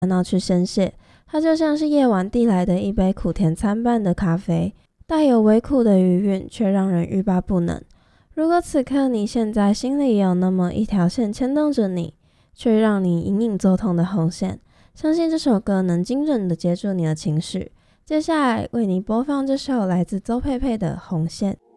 烦恼去宣泄。它就像是夜晚递来的一杯苦甜参半的咖啡，带有微苦的余韵，却让人欲罢不能。如果此刻你现在心里也有那么一条线牵动着你，却让你隐隐作痛的红线，相信这首歌能精准的接住你的情绪。接下来为你播放这首来自周佩佩的《红线》。